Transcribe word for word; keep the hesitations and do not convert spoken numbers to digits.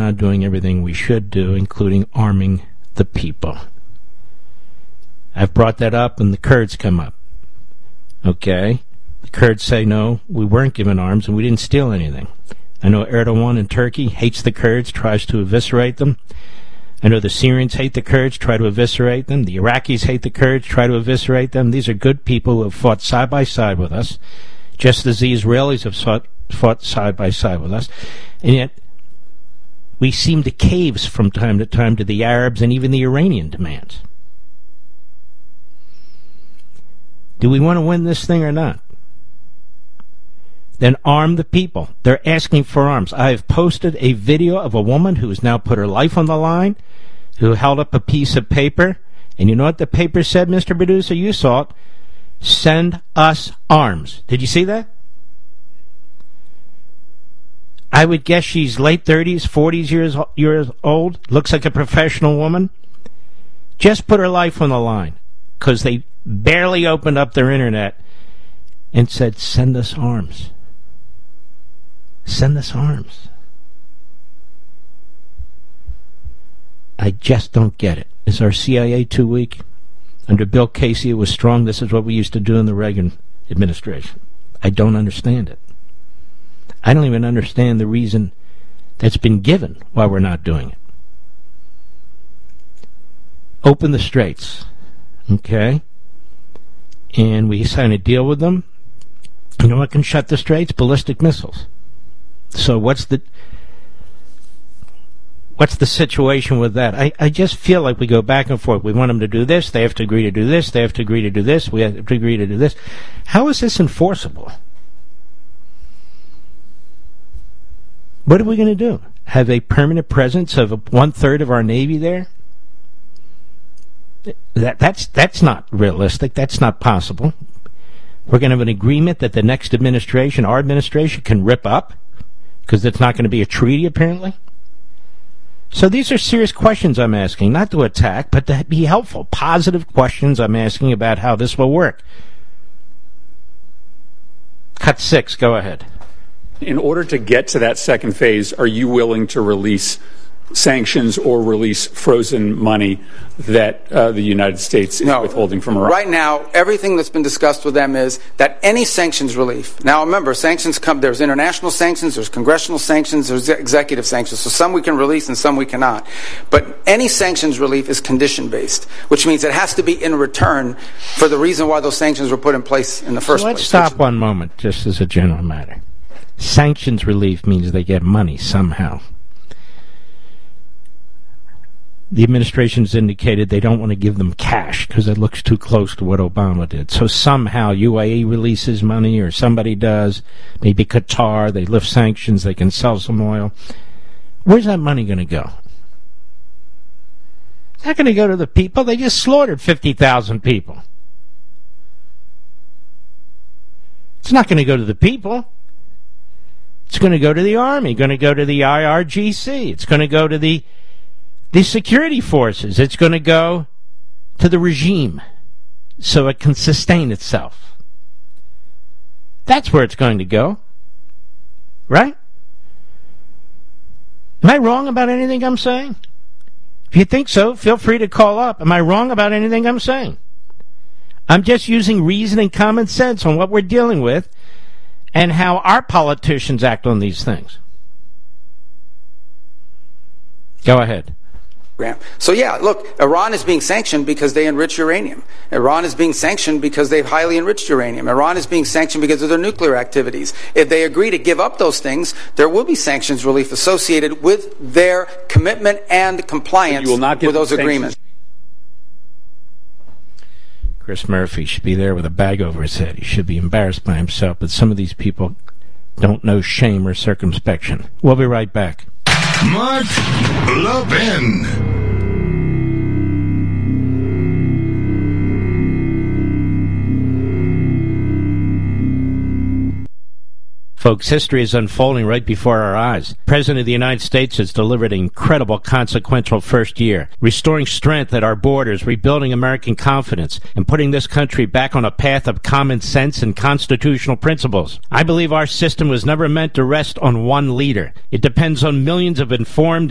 not doing everything we should do, including arming the people. I've brought that up, and the Kurds come up. Okay? The Kurds say, no, we weren't given arms, and we didn't steal anything. I know Erdogan in Turkey hates the Kurds, tries to eviscerate them. I know the Syrians hate the Kurds, try to eviscerate them. The Iraqis hate the Kurds, try to eviscerate them. These are good people who have fought side by side with us, just as the Israelis have fought, fought side by side with us. And yet, we seem to cave from time to time to the Arabs and even the Iranian demands. Do we want to win this thing or not? Then arm the people. They're asking for arms. I have posted a video of a woman who has now put her life on the line, who held up a piece of paper, and you know what the paper said, Mister Producer? You saw it. Send us arms. Did you see that? I would guess she's late thirties, forties years, years old, looks like a professional woman. Just put her life on the line, because they barely opened up their internet and said, send us arms. Send us arms. I just don't get it. Is our C I A too weak? Under Bill Casey, it was strong. This is what we used to do in the Reagan administration. I don't understand it. I don't even understand the reason that's been given why we're not doing it. Open the straits. Okay? And we sign a deal with them. You know what can shut the straits? Ballistic missiles. So what's the what's the situation with that? I, I just feel like we go back and forth. We want them to do this. They have to agree to do this. They have to agree to do this. We have to agree to do this. How is this enforceable? What are we going to do? Have a permanent presence of a, one-third of our Navy there? That that's that's not realistic. That's not possible. We're going to have an agreement that the next administration, our administration, can rip up, because it's not going to be a treaty, apparently. So these are serious questions I'm asking, not to attack, but to be helpful, positive questions I'm asking about how this will work. Cut six, go ahead. In order to get to that second phase, are you willing to release sanctions or release frozen money that uh, the United States is no. withholding from Iran? Right now, everything that's been discussed with them is that any sanctions relief. Now, remember, sanctions come, there's international sanctions, there's congressional sanctions, there's executive sanctions. So some we can release and some we cannot. But any sanctions relief is condition-based, which means it has to be in return for the reason why those sanctions were put in place in the first so let's place. Let's stop one moment, just as a general matter. Sanctions relief means they get money somehow. The administration's indicated they don't want to give them cash because it looks too close to what Obama did. So somehow U A E releases money, or somebody does. Maybe Qatar, they lift sanctions, they can sell some oil. Where's that money going to go? It's not going to go to the people. They just slaughtered fifty thousand people. It's not going to go to the people. It's going to go to the Army, going to go to the I R G C. It's going to go to the The security forces. It's going to go to the regime so it can sustain itself. That's where it's going to go. Right? Am I wrong about anything I'm saying? If you think so, feel free to call up. Am I wrong about anything I'm saying? I'm just using reason and common sense on what we're dealing with and how our politicians act on these things. Go ahead. So, yeah, look, Iran is being sanctioned because they enrich uranium. Iran is being sanctioned because they've highly enriched uranium. Iran is being sanctioned because of their nuclear activities. If they agree to give up those things, there will be sanctions relief associated with their commitment and compliance you will not get with those sanctions. agreements. Chris Murphy should be there with a bag over his head. He should be embarrassed by himself, but some of these people don't know shame or circumspection. We'll be right back. Mark Levin. Folks, history is unfolding right before our eyes. The President of the United States has delivered an incredible, consequential first year, restoring strength at our borders, rebuilding American confidence, and putting this country back on a path of common sense and constitutional principles. I believe our system was never meant to rest on one leader. It depends on millions of informed